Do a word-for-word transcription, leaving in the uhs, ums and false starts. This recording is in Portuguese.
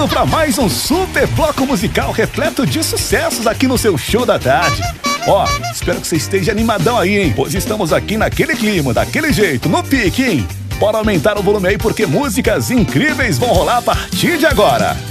Para mais um super bloco musical repleto de sucessos aqui no seu show da tarde. Ó, espero que você esteja animadão aí, hein? Pois estamos aqui naquele clima, daquele jeito, no pique, hein? Bora aumentar o volume aí porque músicas incríveis vão rolar a partir de agora.